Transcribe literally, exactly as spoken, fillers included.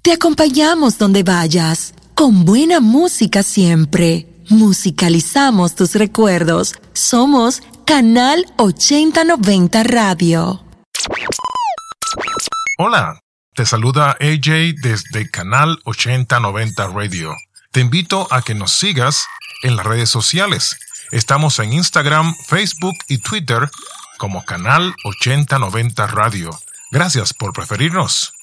Te acompañamos donde vayas, con buena música siempre. Musicalizamos tus recuerdos. Somos Canal ochenta noventa Radio. Hola, te saluda A J desde Canal ochenta noventa Radio. Te invito a que nos sigas en las redes sociales. Estamos en Instagram, Facebook y Twitter como Canal ochenta noventa Radio. Gracias por preferirnos.